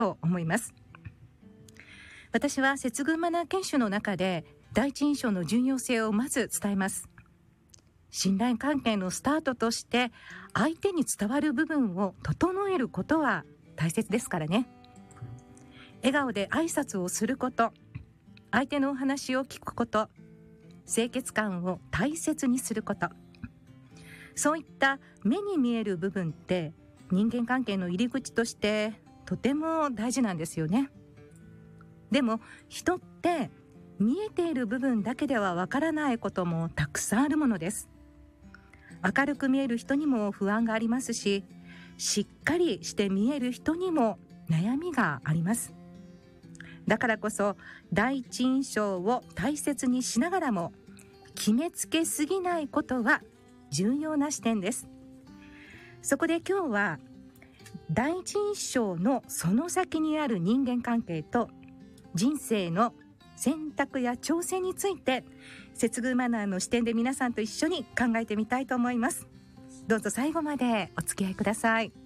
と思います。私は接遇マナー研修の中で第一印象の重要性をまず伝えます。信頼関係のスタートとして相手に伝わる部分を整えることは大切ですからね。笑顔で挨拶をすること、相手のお話を聞くこと、清潔感を大切にすること、そういった目に見える部分って人間関係の入り口としてとても大事なんですよね。でも人って見えている部分だけではわからないこともたくさんあるものです。明るく見える人にも不安がありますし、しっかりして見える人にも悩みがあります。だからこそ第一印象を大切にしながらも決めつけすぎないことは重要な視点です。そこで今日は第一印象のその先にある人間関係と人生の選択や挑戦について接遇マナーの視点で皆さんと一緒に考えてみたいと思います。どうぞ最後までお付き合いください。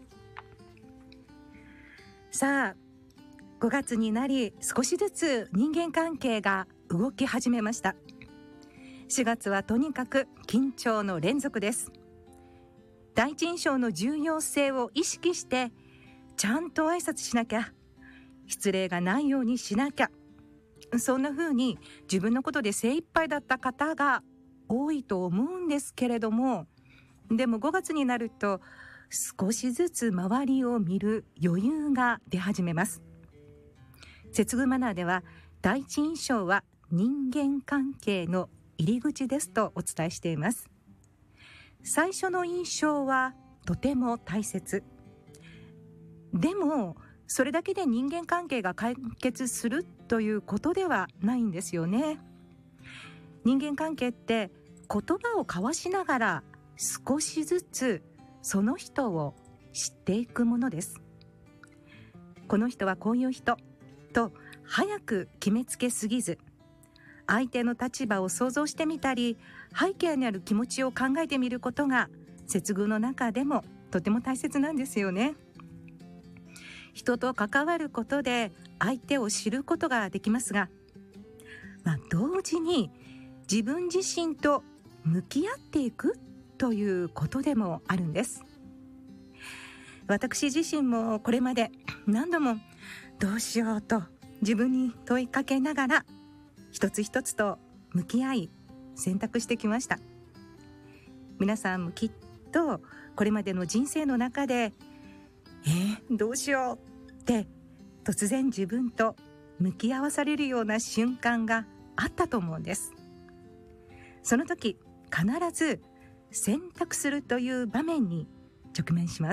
さあ、5月になり少しずつ人間関係が動き始めました。4月はとにかく緊張の連続です。第一印象の重要性を意識してちゃんと挨拶しなきゃ、失礼がないようにしなきゃ、そんな風に自分のことで精一杯だった方が多いと思うんですけれども、でも5月になると少しずつ周りを見る余裕が出始めます。接遇マナーでは第一印象は人間関係の入り口ですとお伝えしています。最初の印象はとても大切。でもそれだけで人間関係が解決するということではないんですよね。人間関係って言葉を交わしながら少しずつその人を知っていくものです。この人はこういう人と早く決めつけすぎず、相手の立場を想像してみたり、背景にある気持ちを考えてみることが接遇の中でもとても大切なんですよね。人と関わることで相手を知ることができますが、同時に自分自身と向き合っていくということでもあるんです。私自身もこれまで何度もどうしようと自分に問いかけながら一つ一つと向き合い選択してきました。皆さんもきっとこれまでの人生の中でどうしようって突然自分と向き合わされるような瞬間があったと思うんです。その時必ず選択するという場面に直面します。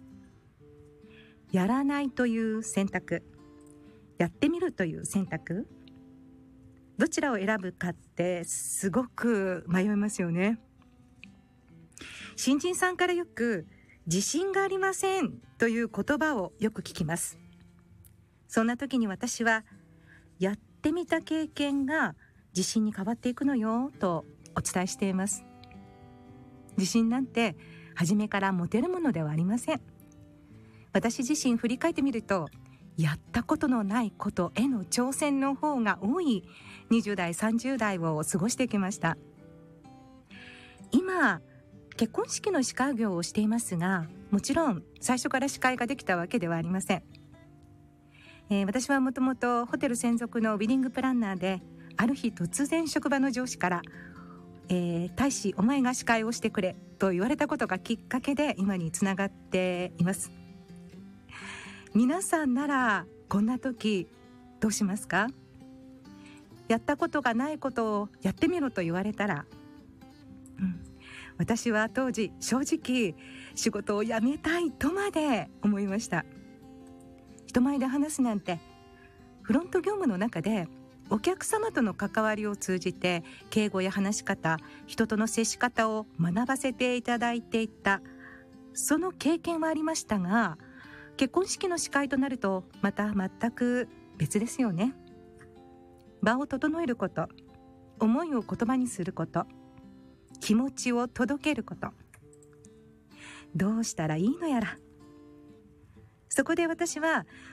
やらないという選択、やってみるという選択、どちらを選ぶかってすごく迷いますよね。新人さんからよく自信がありませんという言葉をよく聞きます。そんな時に私はやってみた経験が自信に変わっていくのよとお伝えしています。自信なんて初めから持てるものではありません。私自身振り返ってみると、やったことのないことへの挑戦の方が多い20代30代を過ごしてきました。今結婚式の司会業をしていますが、もちろん最初から司会ができたわけではありません。私はもともとホテル専属のウェディングプランナーで、ある日突然職場の上司から大使お前が司会をしてくれと言われたことがきっかけで今につながっています。皆さんならこんな時どうしますか？やったことがないことをやってみろと言われたら、私は当時正直仕事を辞めたいとまで思いました。人前で話すなんて、フロント業務の中でお客様との関わりを通じて敬語や話し方、人との接し方を学ばせていただいていた、その経験はありましたが、結婚式の司会となるとまた全く別ですよね。場を整えること、思いを言葉にすること、気持ちを届けること、どうしたらいいのやら、 そこで私は